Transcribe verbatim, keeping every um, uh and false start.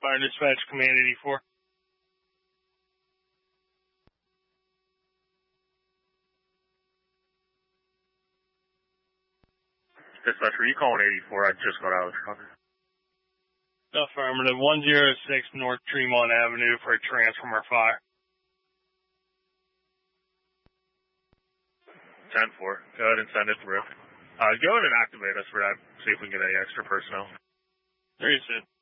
Fire Dispatch Command eighty-four. Dispatch, were you calling eighty-four? I just got out of the cover. Affirmative. one oh six North Tremont Avenue for a transformer fire. ten four. Go ahead and send it through. Uh, go ahead and activate us for that. See if we can get any extra personnel. There you sit.